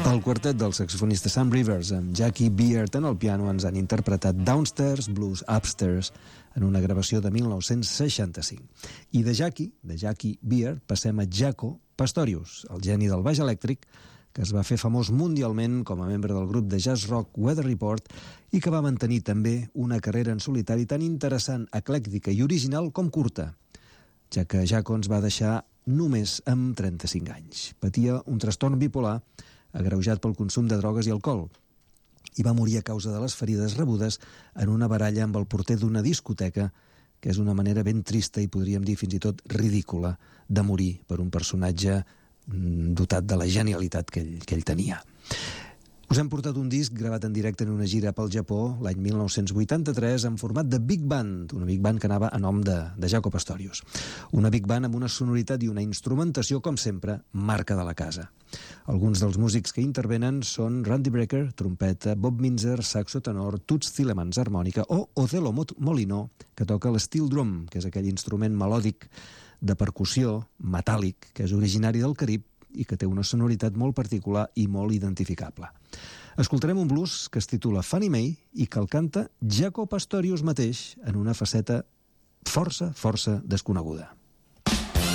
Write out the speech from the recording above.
El quartet del saxofonista Sam Rivers amb Jackie Beard en el piano ens han interpretat Downstairs Blues Upstairs en una gravació de 1965. I de Jackie Beard, passem a Jaco Pastorius, el geni del baix elèctric, que es va fer famós mundialment com a membre del grup de jazz rock Weather Report i que va mantenir també una carrera en solitari tan interessant, eclèctica i original com curta, ja que Jaco ens va deixar només amb 35 anys. Patia un trastorn bipolar agreujat pel consum de drogues i alcohol, i va morir a causa de les ferides rebudes en una baralla amb el porter d'una discoteca, que és una manera ben trista i podríem dir fins i tot ridícula de morir per un personatge dotat de la genialitat que ell tenia. Us hem portat un disc gravat en directe en una gira pel Japó l'any 1983 en format de Big Band, una Big Band que anava a nom de Jaco Pastorius. Una Big Band amb una sonoritat i una instrumentació, com sempre, marca de la casa. Alguns dels músics que intervenen són Randy Brecker, trompeta, Bob Minzer, saxo tenor, Toots Thielemans, harmònica, o Odello Molino, que toca l'steel drum, que és aquell instrument melòdic de percussió metàl·lic, que és originari del Carib i que té una sonoritat molt particular i molt identificable. Escoltarem un blues que es titula Fannie Mae i que el canta Jaco Pastorius mateix en una faceta força desconeguda.